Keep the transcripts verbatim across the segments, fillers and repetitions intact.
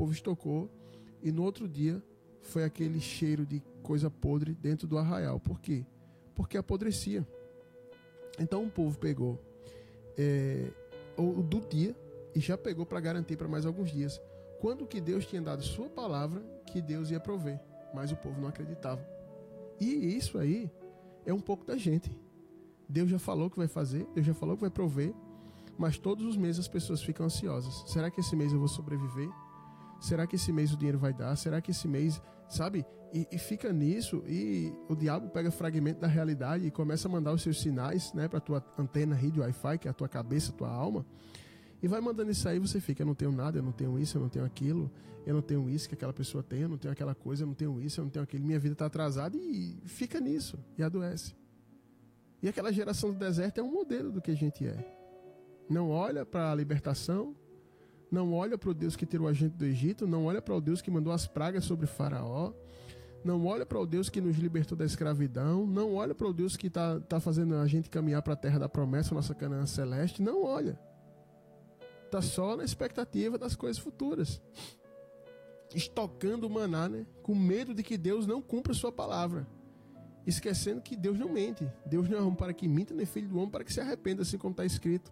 povo estocou e no outro dia foi aquele cheiro de coisa podre dentro do arraial. Por quê? Porque apodrecia. Então o povo pegou é, o do dia e já pegou para garantir para mais alguns dias. Quando que Deus tinha dado sua palavra que Deus ia prover, mas o povo não acreditava. E isso aí é um pouco da gente. Deus já falou que vai fazer, Deus já falou que vai prover, mas todos os meses as pessoas ficam ansiosas. Será que esse mês eu vou sobreviver? Será que esse mês o dinheiro vai dar? Será que esse mês, sabe? E, e fica nisso, e o diabo pega fragmento da realidade e começa a mandar os seus sinais, né, para tua antena, rede, Wi-Fi, que é a tua cabeça, a tua alma, e vai mandando isso aí. Você fica: eu não tenho nada, eu não tenho isso, eu não tenho aquilo, eu não tenho isso que aquela pessoa tem, eu não tenho aquela coisa, eu não tenho isso, eu não tenho aquilo, minha vida está atrasada, e fica nisso, e adoece. E aquela geração do deserto é um modelo do que a gente é. Não olha para a libertação, não olha para o Deus que tirou a gente do Egito, não olha para o Deus que mandou as pragas sobre Faraó, não olha para o Deus que nos libertou da escravidão, não olha para o Deus que está tá fazendo a gente caminhar para a terra da promessa, nossa Canaã celeste. Não olha. Está só na expectativa das coisas futuras, estocando o maná, né? Com medo de que Deus não cumpra a sua palavra, esquecendo que Deus não mente. Deus não é homem para que minta, nem filho do homem para que se arrependa, assim como está escrito.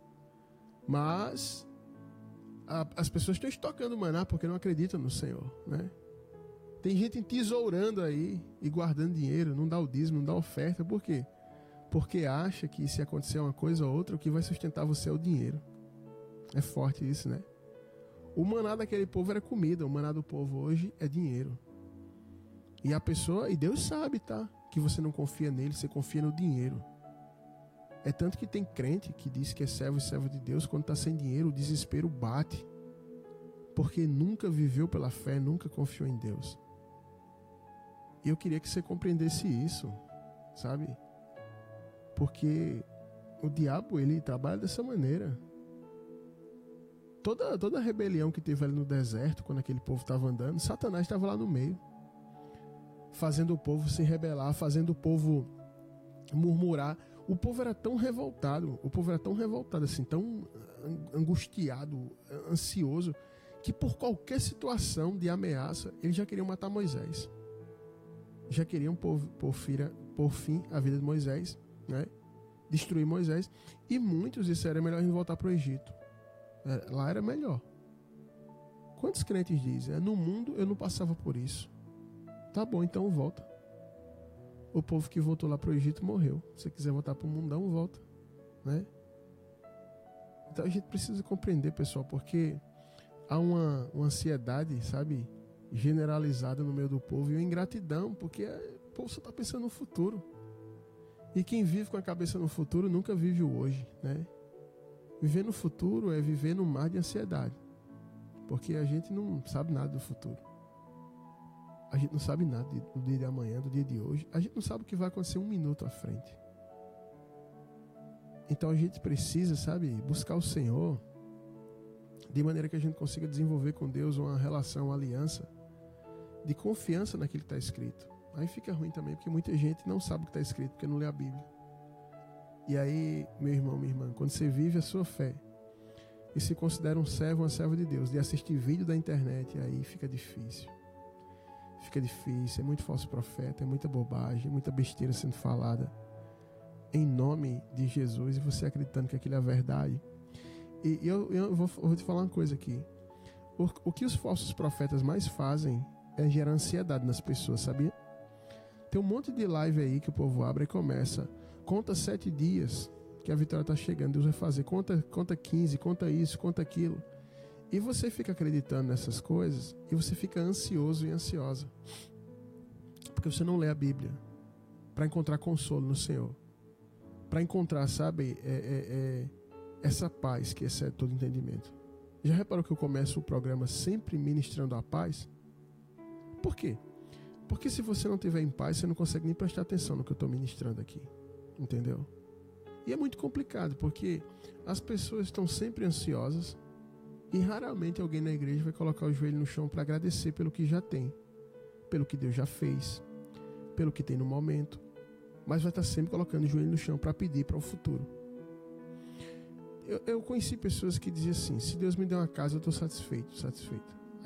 Mas a, as pessoas estão estocando maná porque não acreditam no Senhor, né? Tem gente entesourando aí e guardando dinheiro, não dá o dízimo, não dá oferta. Por quê? Porque acha que se acontecer uma coisa ou outra, o que vai sustentar você é o dinheiro. É forte isso, né? O maná daquele povo era comida, o maná do povo hoje é dinheiro. E a pessoa, e Deus sabe, tá? Que você não confia nele, você confia no dinheiro. É tanto que tem crente que diz que é servo e servo de Deus, quando está sem dinheiro, o desespero bate. Porque nunca viveu pela fé, nunca confiou em Deus. E eu queria que você compreendesse isso, sabe? Porque o diabo, ele trabalha dessa maneira. Toda, toda a rebelião que teve ali no deserto, quando aquele povo estava andando, Satanás estava lá no meio, fazendo o povo se rebelar, fazendo o povo murmurar. O povo era tão revoltado, o povo era tão revoltado assim, tão angustiado, ansioso, que por qualquer situação de ameaça, eles já queriam matar Moisés. Já queriam por, por, fira, por fim a vida de Moisés, né? Destruir Moisés. E muitos disseram: é melhor a gente voltar para o Egito. É, lá era melhor. Quantos crentes dizem: é, no mundo eu não passava por isso. Tá bom, então volta. O povo que voltou lá para o Egito morreu. Se você quiser voltar para o mundão, volta, né? Então a gente precisa compreender, pessoal, porque há uma, uma ansiedade, sabe, generalizada no meio do povo, e uma ingratidão, porque o povo só está pensando no futuro. E quem vive com a cabeça no futuro nunca vive o hoje, né? Viver no futuro é viver no mar de ansiedade, porque a gente não sabe nada do futuro. A gente não sabe nada do dia de amanhã, do dia de hoje. A gente não sabe o que vai acontecer um minuto à frente. Então a gente precisa, sabe, buscar o Senhor de maneira que a gente consiga desenvolver com Deus uma relação, uma aliança de confiança naquilo que está escrito. Aí fica ruim também, porque muita gente não sabe o que está escrito, porque não lê a Bíblia. E aí, meu irmão, minha irmã, quando você vive a sua fé e se considera um servo, uma serva de Deus, de assistir vídeo da internet, aí fica difícil. Fica difícil, é muito falso profeta, é muita bobagem, é muita besteira sendo falada em nome de Jesus, e você acreditando que aquilo é a verdade. E eu, eu, vou, eu vou te falar uma coisa aqui. O, o que os falsos profetas mais fazem é gerar ansiedade nas pessoas, sabia? Tem um monte de live aí que o povo abre e começa: conta sete dias que a vitória está chegando, Deus vai fazer, conta, conta quinze, conta isso, conta aquilo. E você fica acreditando nessas coisas e você fica ansioso e ansiosa, porque você não lê a Bíblia para encontrar consolo no Senhor, para encontrar, sabe, é, é, é, essa paz que excede todo entendimento. Já reparou que eu começo o programa sempre ministrando a paz? Por quê? Porque se você não estiver em paz, você não consegue nem prestar atenção no que eu estou ministrando aqui, entendeu? E é muito complicado, porque as pessoas estão sempre ansiosas, e raramente alguém na igreja vai colocar o joelho no chão para agradecer pelo que já tem, pelo que Deus já fez, pelo que tem no momento, mas vai estar sempre colocando o joelho no chão para pedir para o futuro. Eu, eu conheci pessoas que diziam assim: se Deus me der uma casa, eu estou satisfeito, satisfeito.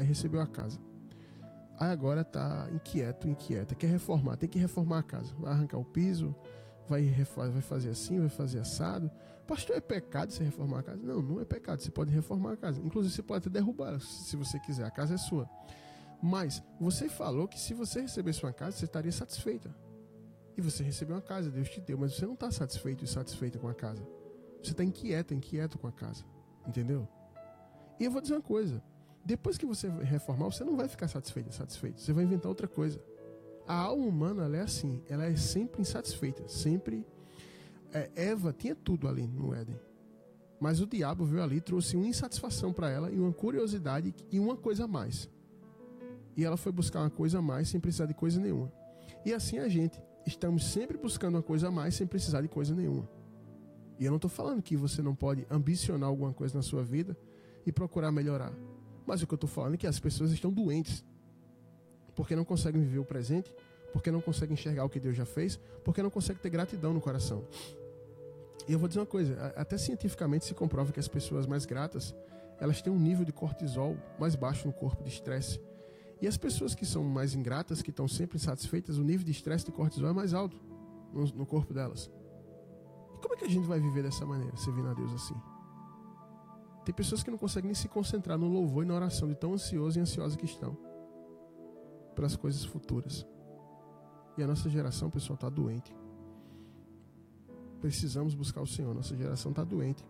aí recebeu a casa. Aí agora tá inquieto, inquieta, quer reformar, tem que reformar a casa. Vai arrancar o piso, vai, vai fazer assim, vai fazer assado. Pastor, é pecado você reformar a casa? Não, não é pecado, você pode reformar a casa. Inclusive você pode até derrubar, se você quiser, a casa é sua. Mas você falou que se você recebesse uma casa, você estaria satisfeita. E você recebeu uma casa, Deus te deu, mas você não está satisfeito e satisfeita com a casa. Você está inquieto, inquieto com a casa. Entendeu? E eu vou dizer uma coisa. Depois que você reformar, você não vai ficar satisfeito, satisfeito. Você vai inventar outra coisa. A alma humana, ela é assim. Ela é sempre insatisfeita. Sempre. É, Eva tinha tudo ali no Éden. Mas o diabo veio ali e trouxe uma insatisfação para ela e uma curiosidade e uma coisa a mais. E ela foi buscar uma coisa a mais sem precisar de coisa nenhuma. E assim a gente. Estamos sempre buscando uma coisa a mais sem precisar de coisa nenhuma. E eu não estou falando que você não pode ambicionar alguma coisa na sua vida e procurar melhorar. Mas o que eu estou falando é que as pessoas estão doentes. Porque não conseguem viver o presente, porque não conseguem enxergar o que Deus já fez, porque não conseguem ter gratidão no coração. E eu vou dizer uma coisa, até cientificamente se comprova que as pessoas mais gratas, elas têm um nível de cortisol mais baixo no corpo, de estresse. E as pessoas que são mais ingratas, que estão sempre insatisfeitas, o nível de estresse de cortisol é mais alto no, no corpo delas. E como é que a gente vai viver dessa maneira, servindo a Deus assim? Tem pessoas que não conseguem nem se concentrar no louvor e na oração, de tão ansiosos e ansiosas que estão pelas coisas futuras. E a nossa geração, pessoal, está doente. Precisamos buscar o Senhor. Nossa geração está doente.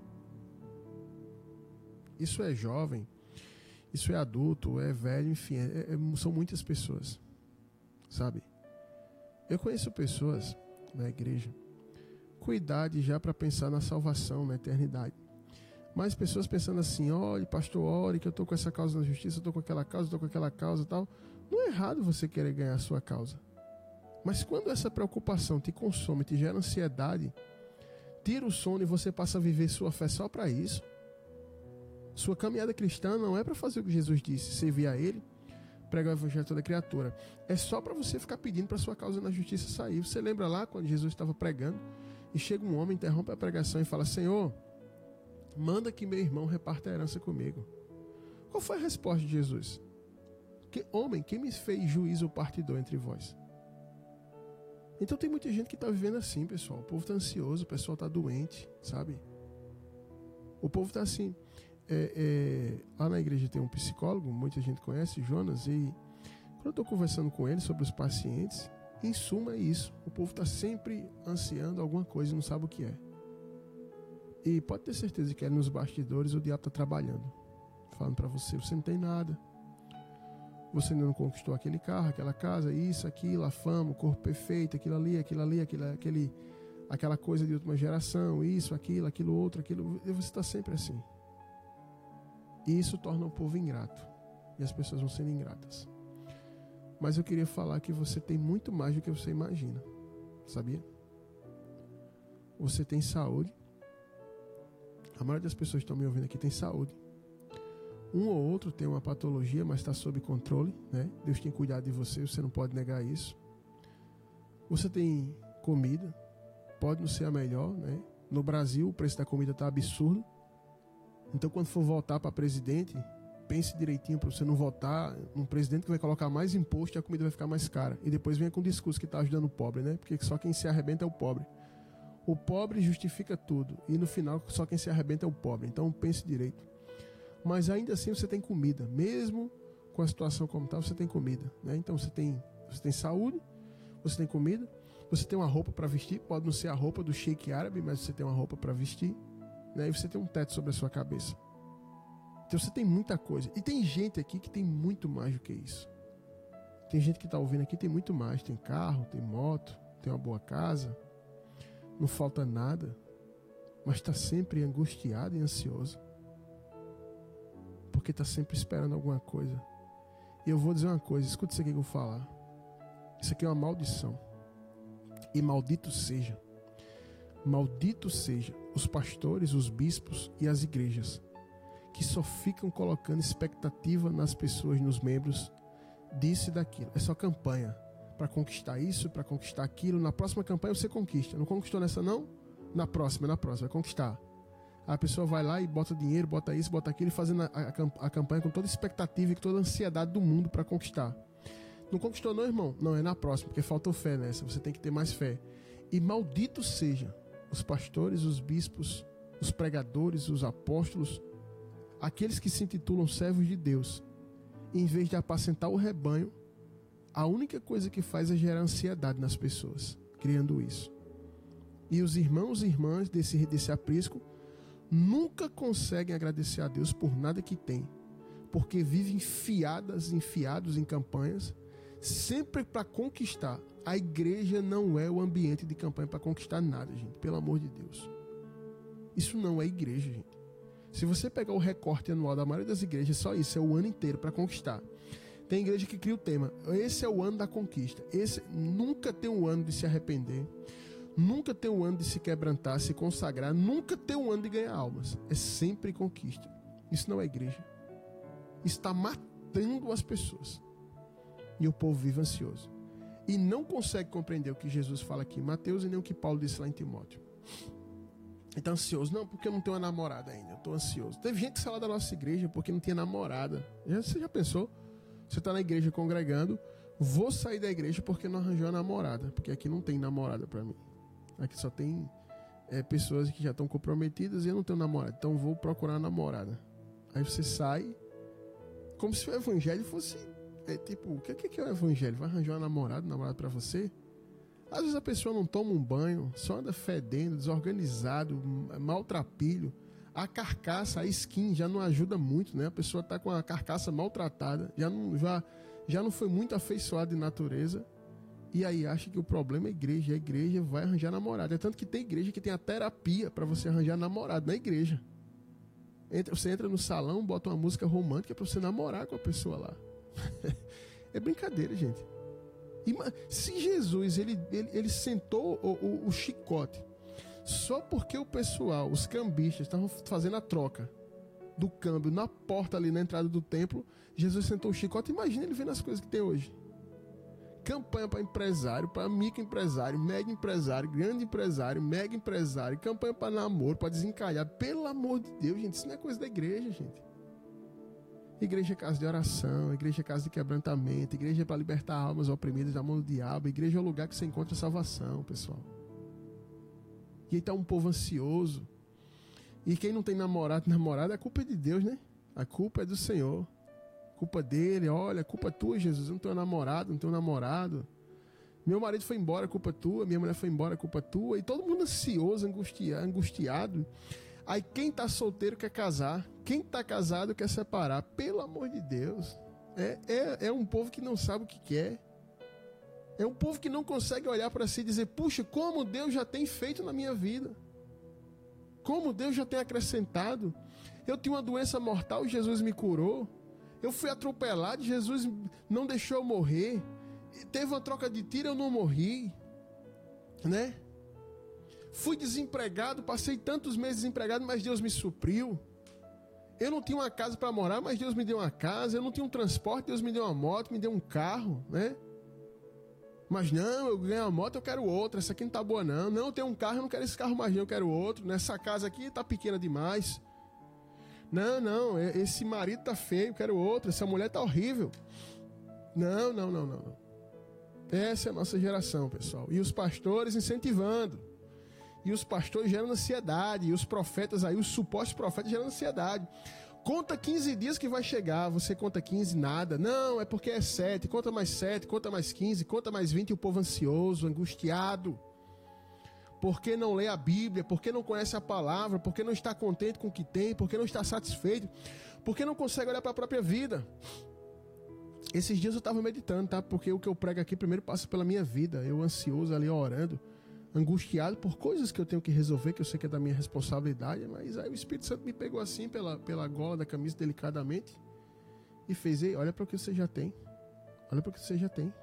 Isso é jovem, isso é adulto, é velho, enfim, é, é, são muitas pessoas, sabe? Eu conheço pessoas na igreja com idade já para pensar na salvação, na eternidade. Mas pessoas pensando assim, olha, pastor, ore que eu estou com essa causa na justiça, eu estou com aquela causa, estou com aquela causa e tal. Não é errado você querer ganhar a sua causa. Mas quando essa preocupação te consome, te gera ansiedade, tira o sono e você passa a viver sua fé só para isso. Sua caminhada cristã não é para fazer o que Jesus disse, servir a Ele, pregar o evangelho a toda criatura. É só para você ficar pedindo para sua causa na justiça sair. Você lembra lá quando Jesus estava pregando e chega um homem, interrompe a pregação e fala, Senhor, manda que meu irmão reparta a herança comigo. Qual foi a resposta de Jesus? Que homem, quem me fez juízo ou partidor entre vós? Então tem muita gente que está vivendo assim, pessoal. O povo está ansioso, o pessoal está doente, sabe? O povo está assim. É, é, lá na igreja tem um psicólogo, muita gente conhece, Jonas, e quando eu estou conversando com ele sobre os pacientes, em suma é isso. O povo está sempre ansiando alguma coisa e não sabe o que é. E pode ter certeza que é nos bastidores o diabo está trabalhando, falando para você, você não tem nada. Você ainda não conquistou aquele carro, aquela casa, isso, aquilo, a fama, o corpo perfeito, aquilo ali, aquilo ali, aquilo, aquele, aquela coisa de última geração, isso, aquilo, aquilo outro, aquilo. E você está sempre assim. E isso torna o povo ingrato. E as pessoas vão sendo ingratas. Mas eu queria falar que você tem muito mais do que você imagina. Sabia? Você tem saúde. A maioria das pessoas que estão me ouvindo aqui tem saúde. Um ou outro tem uma patologia, mas está sob controle, né? Deus tem cuidado de você, você não pode negar isso. Você tem comida, pode não ser a melhor, né? No Brasil, o preço da comida está absurdo. Então, quando for votar para presidente, pense direitinho para você não votar num presidente que vai colocar mais imposto e a comida vai ficar mais cara. E depois venha com o discurso que está ajudando o pobre, né? Porque só quem se arrebenta é o pobre. O pobre justifica tudo. E no final, só quem se arrebenta é o pobre. Então, pense direito. Mas ainda assim você tem comida. Mesmo com a situação como está, você tem comida, né? Então você tem, você tem saúde, você tem comida, você tem uma roupa para vestir. Pode não ser a roupa do sheik árabe, mas você tem uma roupa para vestir, né? E você tem um teto sobre a sua cabeça. Então você tem muita coisa. E tem gente aqui que tem muito mais do que isso. Tem gente que está ouvindo aqui, tem muito mais. Tem carro, tem moto, tem uma boa casa. Não falta nada. Mas está sempre angustiado e ansioso. Porque está sempre esperando alguma coisa. E eu vou dizer uma coisa, escuta isso aqui que eu vou falar. Isso aqui é uma maldição. E maldito seja, maldito seja os pastores, os bispos e as igrejas que só ficam colocando expectativa nas pessoas, nos membros, disso e daquilo. É só campanha para conquistar isso, para conquistar aquilo. Na próxima campanha você conquista. Não conquistou nessa não? Na próxima, na próxima, vai conquistar. A pessoa vai lá e bota dinheiro, bota isso, bota aquilo, fazendo a, a, a campanha com toda expectativa e com toda a ansiedade do mundo para conquistar. Não conquistou não, irmão? Não, é na próxima, porque faltou fé nessa. Você tem que ter mais fé. E maldito seja os pastores, os bispos, os pregadores, os apóstolos, aqueles que se intitulam servos de Deus, em vez de apacentar o rebanho, a única coisa que faz é gerar ansiedade nas pessoas, criando isso. E os irmãos e irmãs desse, desse aprisco nunca conseguem agradecer a Deus por nada que tem, porque vivem enfiadas, enfiados em campanhas, sempre para conquistar. A igreja não é o ambiente de campanha para conquistar nada, gente, pelo amor de Deus. Isso não é igreja, gente. Se você pegar o recorte anual da maioria das igrejas, só isso, é o ano inteiro para conquistar. Tem igreja que cria o tema, esse é o ano da conquista. Esse nunca tem um ano de se arrepender, nunca tem um ano de se quebrantar, se consagrar, nunca tem um ano de ganhar almas. É sempre conquista. Isso não é igreja. Está matando as pessoas. E o povo vive ansioso. E não consegue compreender o que Jesus fala aqui em Mateus e nem o que Paulo disse lá em Timóteo. Está ansioso? Não, porque eu não tenho uma namorada ainda. Eu estou ansioso. Teve gente que saiu da nossa igreja porque não tinha namorada. Você já pensou? Você está na igreja congregando, vou sair da igreja porque não arranjou a namorada. Porque aqui não tem namorada para mim. Aqui só tem é, pessoas que já estão comprometidas e eu não tenho namorada. Então vou procurar uma namorada. Aí você sai, como se o evangelho fosse... É tipo, o que, que é o evangelho? Vai arranjar uma namorada, um namorado para você? Às vezes a pessoa não toma um banho, só anda fedendo, desorganizado, maltrapilho. A carcaça, a skin já não ajuda muito, né? A pessoa está com a carcaça maltratada, já não, já, já não foi muito afeiçoada de natureza. E aí acha que o problema é a igreja. A igreja vai arranjar namorado. É tanto que tem igreja que tem a terapia para você arranjar namorado na igreja. Entra, você entra no salão, bota uma música romântica para você namorar com a pessoa lá. É brincadeira, gente. E, se Jesus ele, ele, ele sentou o, o, o chicote só porque o pessoal, os cambistas, estavam fazendo a troca do câmbio na porta ali na entrada do templo, Jesus sentou o chicote. Imagina ele vendo as coisas que tem hoje. Campanha para empresário, para microempresário, mega empresário, grande empresário, mega empresário, campanha para namoro, para desencalhar. Pelo amor de Deus, gente, isso não é coisa da igreja, gente. Igreja é casa de oração, igreja é casa de quebrantamento, igreja é para libertar almas oprimidas da mão do diabo, igreja é o lugar que você encontra salvação, pessoal. E aí está um povo ansioso. E quem não tem namorado, namorada, a culpa é de Deus, né? A culpa é do Senhor. A culpa dele, olha, a culpa é tua, Jesus. Eu não tenho namorado, não tenho namorado. Meu marido foi embora, a culpa é tua. Minha mulher foi embora, a culpa é tua. E todo mundo ansioso, angustiado. angustiado. Aí quem está solteiro quer casar. Quem está casado quer separar. Pelo amor de Deus. É, é, é um povo que não sabe o que quer. É um povo que não consegue olhar para si e dizer, puxa, como Deus já tem feito na minha vida. Como Deus já tem acrescentado. Eu tinha uma doença mortal e Jesus me curou. Eu fui atropelado e Jesus não deixou eu morrer. Teve uma troca de tiro, eu não morri. Né? Fui desempregado, passei tantos meses desempregado, mas Deus me supriu. Eu não tinha uma casa para morar, mas Deus me deu uma casa. Eu não tinha um transporte, Deus me deu uma moto, me deu um carro, né? Mas não, eu ganhei uma moto, eu quero outra. Essa aqui não tá boa não. Não, eu tenho um carro, eu não quero esse carro mais não, eu quero outro. Nessa casa aqui tá pequena demais. Não, não, esse marido tá feio, eu quero outro. Essa mulher tá horrível. Não, não, não, não. Essa é a nossa geração, pessoal. E os pastores incentivando. E os pastores gerando ansiedade. E os profetas aí, os supostos profetas gerando ansiedade. Conta quinze dias que vai chegar. Você conta quinze, nada. Não, é porque é sete. Conta mais sete, conta mais quinze, conta mais vinte. E o povo ansioso, angustiado. Porque não lê a Bíblia, porque não conhece a palavra, porque não está contente com o que tem, porque não está satisfeito, porque não consegue olhar para a própria vida. Esses dias eu estava meditando, tá? Porque o que eu prego aqui primeiro passa pela minha vida. Eu ansioso ali orando, angustiado por coisas que eu tenho que resolver, que eu sei que é da minha responsabilidade, mas aí o Espírito Santo me pegou assim pela, pela gola da camisa delicadamente e fez, ei, olha para o que você já tem. Olha para o que você já tem.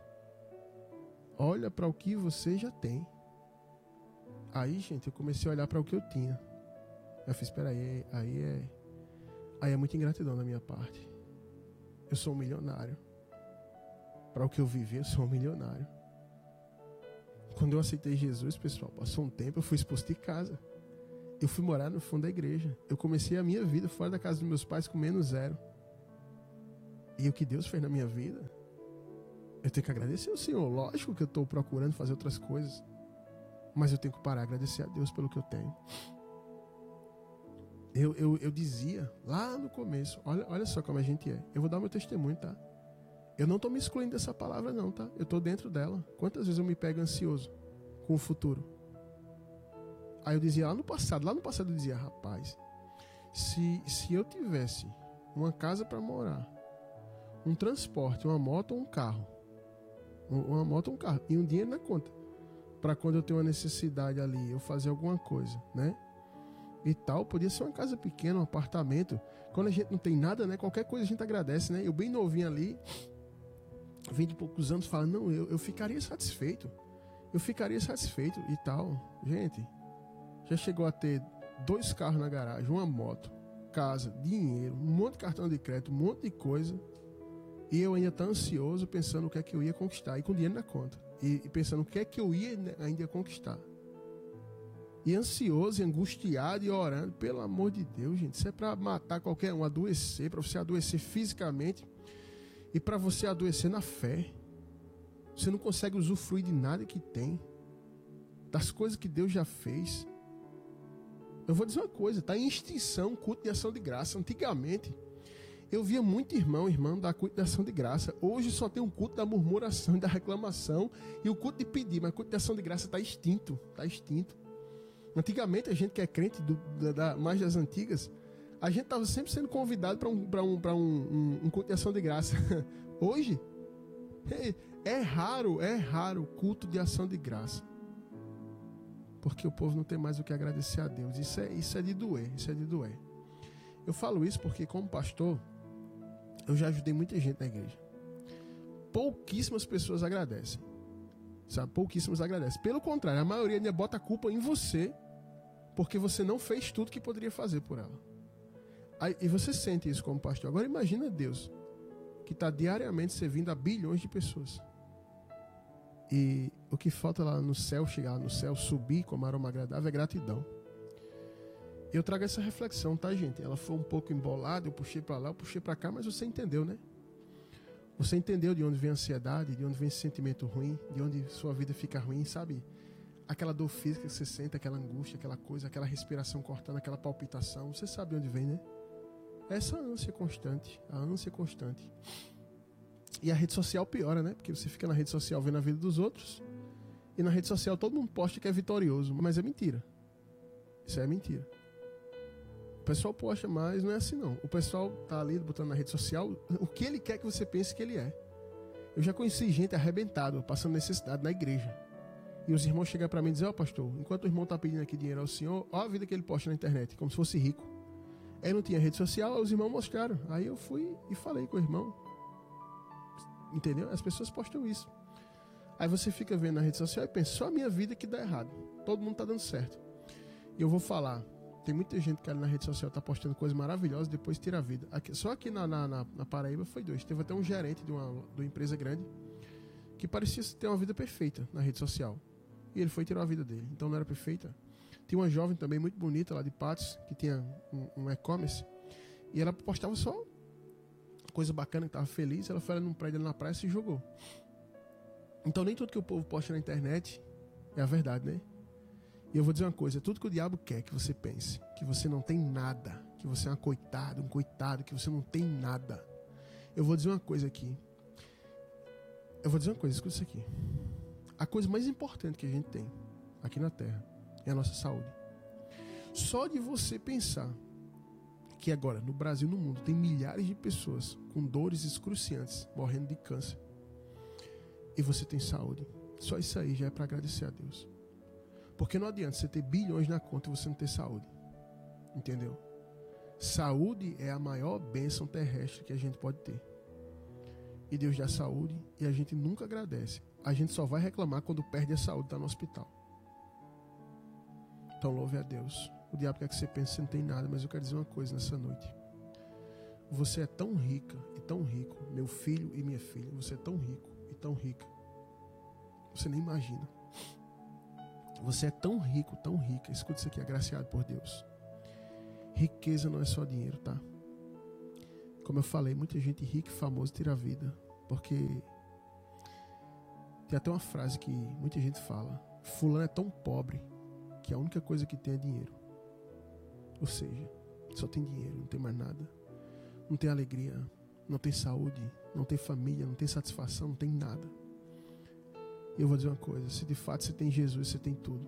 Olha para o que você já tem. Aí, gente, eu comecei a olhar para o que eu tinha. Eu fiz, espera aí, aí é, aí é muita ingratidão da minha parte. Eu sou um milionário. Para o que eu vivi, eu sou um milionário. Quando eu aceitei Jesus, pessoal, passou um tempo, eu fui expulso de casa. Eu fui morar no fundo da igreja. Eu comecei a minha vida fora da casa dos meus pais com menos zero. E o que Deus fez na minha vida, eu tenho que agradecer ao Senhor. Lógico que eu estou procurando fazer outras coisas, mas eu tenho que parar e agradecer a Deus pelo que eu tenho. Eu, eu, eu dizia lá no começo, olha, olha só como a gente é. Eu vou dar meu testemunho, tá? Eu não estou me excluindo dessa palavra não, tá? Eu estou dentro dela. Quantas vezes eu me pego ansioso com o futuro? Aí eu dizia lá no passado, lá no passado eu dizia, rapaz, se, se eu tivesse uma casa para morar, um transporte, uma moto ou um carro, uma moto ou um carro, e um dinheiro na conta, para quando eu tenho uma necessidade ali, eu fazer alguma coisa, né? E tal, podia ser uma casa pequena, um apartamento. Quando a gente não tem nada, né? Qualquer coisa a gente agradece, né? Eu bem novinho ali, vinte e poucos anos, falando, não, eu, eu ficaria satisfeito. Eu ficaria satisfeito e tal. Gente, já chegou a ter dois carros na garagem, uma moto, casa, dinheiro, um monte de cartão de crédito, um monte de coisa. E eu ainda tão ansioso, pensando o que é que eu ia conquistar. E com dinheiro na conta. E, e pensando o que é que eu ia ainda conquistar. E ansioso, e angustiado e orando. Pelo amor de Deus, gente. Isso é para matar qualquer um, adoecer. Para você adoecer fisicamente. E para você adoecer na fé. Você não consegue usufruir de nada que tem. Das coisas que Deus já fez. Eu vou dizer uma coisa. Está em extinção o culto de ação de graça. Antigamente, eu via muito irmão, irmão, da culto de ação de graça. Hoje só tem um culto da murmuração e da reclamação. E o culto de pedir. Mas o culto de ação de graça está extinto. Está extinto. Antigamente, a gente que é crente do, da, da, mais das antigas, a gente estava sempre sendo convidado para um, pra um, pra um, um, um culto de ação de graça. Hoje, é, é raro, é raro o culto de ação de graça. Porque o povo não tem mais o que agradecer a Deus. Isso é, isso é de doer, isso é de doer. Eu falo isso porque, como pastor, eu já ajudei muita gente na igreja. Pouquíssimas pessoas agradecem. Sabe? Pouquíssimas agradecem. Pelo contrário, a maioria ainda bota a culpa em você, porque você não fez tudo que poderia fazer por ela. Aí, e você sente isso como pastor. Agora imagina Deus, que está diariamente servindo a bilhões de pessoas. E o que falta lá no céu, chegar lá no céu, subir como aroma agradável, é gratidão. Eu trago essa reflexão, tá, gente? Ela foi um pouco embolada, eu puxei para lá, eu puxei para cá, mas você entendeu, né? Você entendeu de onde vem a ansiedade, de onde vem esse sentimento ruim, de onde sua vida fica ruim, sabe? Aquela dor física que você sente, aquela angústia, aquela coisa, aquela respiração cortando, aquela palpitação. Você sabe de onde vem, né? Essa ânsia constante, a ânsia constante. E a rede social piora, né? Porque você fica na rede social vendo a vida dos outros, e na rede social todo mundo posta que é vitorioso, mas é mentira. Isso é mentira. O pessoal posta, mas não é assim não. O pessoal tá ali botando na rede social o que ele quer que você pense que ele é. Eu já conheci gente arrebentada, passando necessidade na igreja. E os irmãos chegam para mim e dizem, ó, oh, pastor, enquanto o irmão tá pedindo aqui dinheiro ao senhor, ó a vida que ele posta na internet, como se fosse rico. Aí não tinha rede social, os irmãos mostraram. Aí eu fui e falei com o irmão. Entendeu? As pessoas postam isso. Aí você fica vendo na rede social e pensa, só a minha vida que dá errado. Todo mundo tá dando certo. E eu vou falar, tem muita gente que ali na rede social tá postando coisas maravilhosas e depois tira a vida. Aqui, só aqui na, na, na, na Paraíba foi dois. Teve até um gerente de uma, de uma empresa grande que parecia ter uma vida perfeita na rede social. E ele foi tirar a vida dele. Então não era perfeita. Tinha uma jovem também muito bonita lá de Patos, que tinha um, um e-commerce. E ela postava só coisa bacana, que estava feliz. Ela foi ali num prédio ali na praia e se jogou. Então nem tudo que o povo posta na internet é a verdade, né? E eu vou dizer uma coisa, tudo que o diabo quer que você pense, que você não tem nada, que você é uma coitada, um coitado, que você não tem nada. Eu vou dizer uma coisa aqui. Eu vou dizer uma coisa, escuta isso aqui. A coisa mais importante que a gente tem aqui na Terra é a nossa saúde. Só de você pensar que agora, no Brasil e no mundo, tem milhares de pessoas com dores excruciantes, morrendo de câncer, e você tem saúde, só isso aí já é para agradecer a Deus. Porque não adianta você ter bilhões na conta e você não ter saúde. Entendeu? Saúde é a maior bênção terrestre que a gente pode ter. E Deus dá saúde e a gente nunca agradece. A gente só vai reclamar quando perde a saúde e está no hospital. Então louve a Deus. O diabo quer que você pense que você não tem nada, mas eu quero dizer uma coisa nessa noite. Você é tão rica e tão rico, meu filho e minha filha, você é tão rico e tão rica. Você nem imagina. Você é tão rico, tão rica. Escuta isso aqui, agraciado por Deus. Riqueza não é só dinheiro, tá? Como eu falei, muita gente rica e famosa tira a vida. Porque tem até uma frase que muita gente fala: fulano é tão pobre que a única coisa que tem é dinheiro. Ou seja, só tem dinheiro, não tem mais nada. Não tem alegria, não tem saúde, não tem família, não tem satisfação, não tem nada. E eu vou dizer uma coisa: se de fato você tem Jesus, você tem tudo.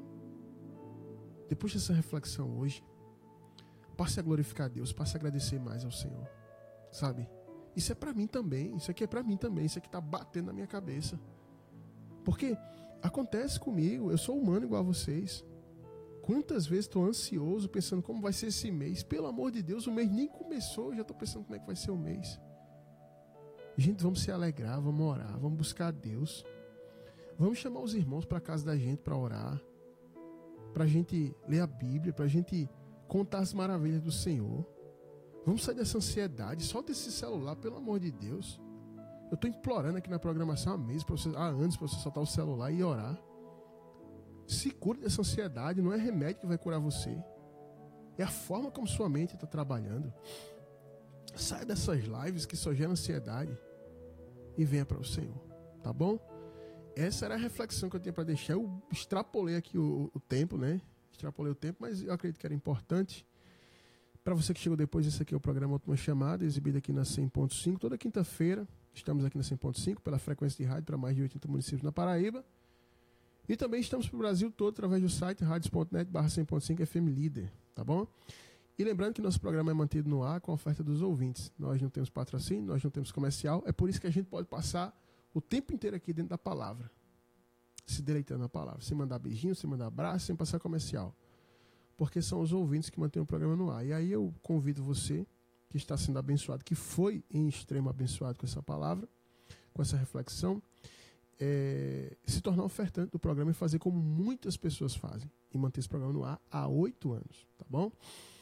Depois dessa reflexão hoje, passe a glorificar a Deus, passe a agradecer mais ao Senhor. Sabe? Isso é pra mim também, isso aqui é pra mim também, isso aqui tá batendo na minha cabeça. Porque acontece comigo, eu sou humano igual a vocês. Quantas vezes estou ansioso, pensando como vai ser esse mês. Pelo amor de Deus, o mês nem começou, eu já estou pensando como é que vai ser o mês. Gente, vamos se alegrar, vamos orar, vamos buscar a Deus. Vamos chamar os irmãos para a casa da gente para orar, para a gente ler a Bíblia, para a gente contar as maravilhas do Senhor. Vamos sair dessa ansiedade, solta esse celular, pelo amor de Deus. Eu estou implorando aqui na programação há meses, pra você, há anos, para você soltar o celular e orar. Se cure dessa ansiedade, não é remédio que vai curar você. É a forma como sua mente está trabalhando. Saia dessas lives que só geram ansiedade e venha para o Senhor, tá bom? Essa era a reflexão que eu tinha para deixar. Eu extrapolei aqui o, o tempo, né? Extrapolei o tempo, mas eu acredito que era importante. Para você que chegou depois, esse aqui é o programa Última Chamada, exibido aqui na cem ponto cinco, toda quinta-feira. Estamos aqui na cem ponto cinco, pela frequência de rádio para mais de oitenta municípios na Paraíba. E também estamos para o Brasil todo através do site radios ponto net barra cem ponto cinco F M Líder, tá bom? E lembrando que nosso programa é mantido no ar com a oferta dos ouvintes. Nós não temos patrocínio, nós não temos comercial, é por isso que a gente pode passar o tempo inteiro aqui dentro da palavra, se deleitando na palavra, sem mandar beijinho, sem mandar abraço, sem passar comercial. Porque são os ouvintes que mantêm o programa no ar. E aí eu convido você, que está sendo abençoado, que foi em extremo abençoado com essa palavra, com essa reflexão, É, se tornar ofertante do programa e fazer como muitas pessoas fazem, e manter esse programa no ar há oito anos, tá bom?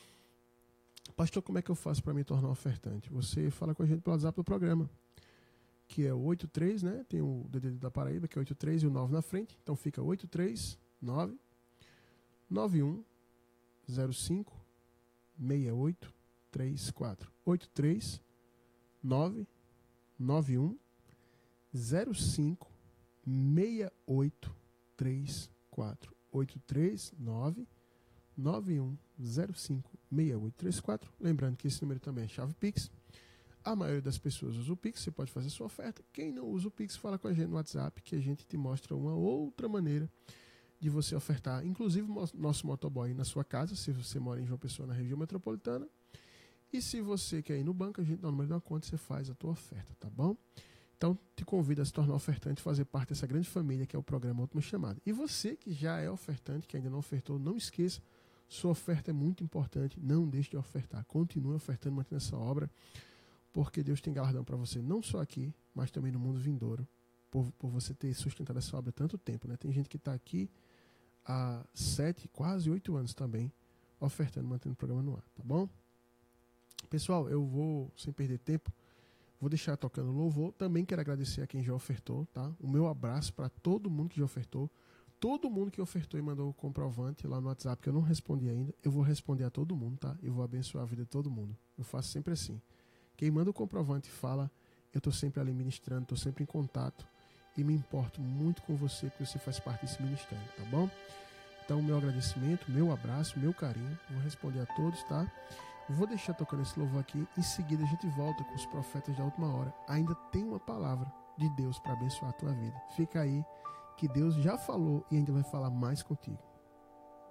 Pastor, como é que eu faço para me tornar ofertante? Você fala com a gente pelo WhatsApp do programa, que é o oito três, né? Tem o D D D da Paraíba, que é oito três e o nove na frente, então fica oito três nove nove um zero cinco seis oito três quatro. oito três nove nove um zero cinco seis oito três quatro. oito três nove nove um zero cinco seis oito três quatro. Lembrando que esse número também é chave Pix. A maioria das pessoas usa o Pix, você pode fazer sua oferta. Quem não usa o Pix, fala com a gente no WhatsApp, que a gente te mostra uma outra maneira de você ofertar, inclusive o nosso motoboy na sua casa, se você mora em João Pessoa, na região metropolitana. E se você quer ir no banco, a gente dá o número de uma conta e você faz a tua oferta, tá bom? Então, te convido a se tornar ofertante, fazer parte dessa grande família que é o programa Última Chamada. E você que já é ofertante, que ainda não ofertou, não esqueça, sua oferta é muito importante, não deixe de ofertar. Continue ofertando, mantendo essa obra, porque Deus tem galardão para você, não só aqui, mas também no mundo vindouro, por, por você ter sustentado essa obra há tanto tempo, né? Tem gente que está aqui há sete, quase oito anos também, ofertando, mantendo o programa no ar, tá bom? Pessoal, eu vou, sem perder tempo, vou deixar tocando louvor. Também quero agradecer a quem já ofertou, tá? O meu abraço para todo mundo que já ofertou. Todo mundo que ofertou e mandou o comprovante lá no WhatsApp, que eu não respondi ainda, eu vou responder a todo mundo, tá? Eu vou abençoar a vida de todo mundo. Eu faço sempre assim. Quem manda o comprovante fala, eu estou sempre ali ministrando, estou sempre em contato e me importo muito com você, porque você faz parte desse ministério, tá bom? Então, meu agradecimento, meu abraço, meu carinho. Vou responder a todos, tá? Vou deixar tocando esse louvor aqui. Em seguida, a gente volta com os profetas da última hora. Ainda tem uma palavra de Deus para abençoar a tua vida. Fica aí, que Deus já falou e ainda vai falar mais contigo.